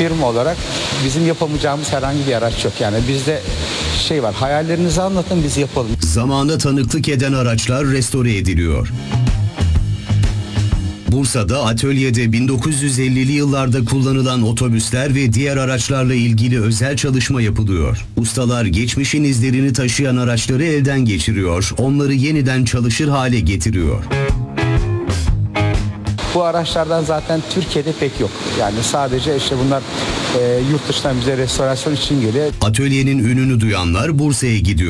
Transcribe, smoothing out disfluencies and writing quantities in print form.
firma olarak bizim yapamayacağımız herhangi bir araç yok. Yani bizde şey var, hayallerinizi anlatın, biz yapalım. Zamana tanıklık eden araçlar restore ediliyor. Bursa'da atölyede 1950'li yıllarda kullanılan otobüsler ve diğer araçlarla ilgili özel çalışma yapılıyor. Ustalar geçmişin izlerini taşıyan araçları elden geçiriyor, onları yeniden çalışır hale getiriyor. Bu araçlardan zaten Türkiye'de pek yok. Yani sadece işte bunlar yurt dışından bize restorasyon için geliyor. Atölyenin ününü duyanlar Bursa'ya gidiyor.